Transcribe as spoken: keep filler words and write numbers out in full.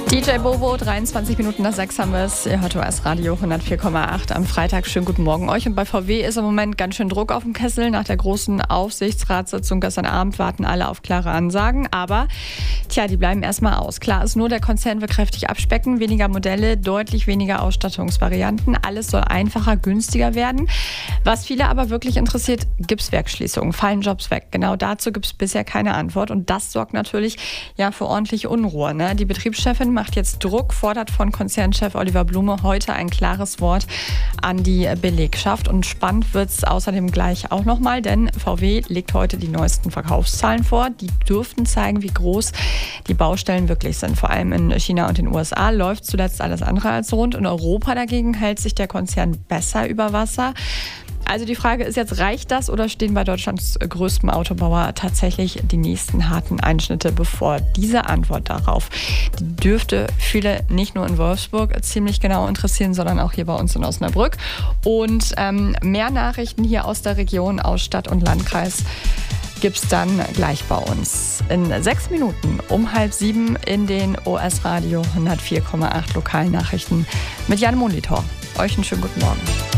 D J Bobo, dreiundzwanzig Minuten nach sechs haben wir es. Ihr hört O S Radio hundertvier Komma acht am Freitag. Schönen guten Morgen euch. Und bei V W ist im Moment ganz schön Druck auf dem Kessel. Nach der großen Aufsichtsratssitzung gestern Abend warten alle auf klare Ansagen. Aber, tja, die bleiben erstmal aus. Klar ist nur, der Konzern will kräftig abspecken. Weniger Modelle, deutlich weniger Ausstattungsvarianten. Alles soll einfacher, günstiger werden. Was viele aber wirklich interessiert, Gipswerksschließungen. Fallen Jobs weg? Genau dazu gibt es bisher keine Antwort. Und das sorgt natürlich ja für ordentliche Unruhe. Ne? Die Betriebschefin macht jetzt Druck, fordert von Konzernchef Oliver Blume heute ein klares Wort an die Belegschaft. Und spannend wird es außerdem gleich auch nochmal, denn V W legt heute die neuesten Verkaufszahlen vor. Die dürften zeigen, wie groß die Baustellen wirklich sind. Vor allem in China und den U S A läuft zuletzt alles andere als rund. In Europa dagegen hält sich der Konzern besser über Wasser. Also die Frage ist jetzt, reicht das oder stehen bei Deutschlands größtem Autobauer tatsächlich die nächsten harten Einschnitte bevor? Diese Antwort darauf, die dürfte viele nicht nur in Wolfsburg ziemlich genau interessieren, sondern auch hier bei uns in Osnabrück. Und ähm, mehr Nachrichten hier aus der Region, aus Stadt und Landkreis gibt es dann gleich bei uns. In sechs Minuten um halb sieben in den O S Radio hundertvier Komma acht Lokalnachrichten mit Jan Molitor. Euch einen schönen guten Morgen.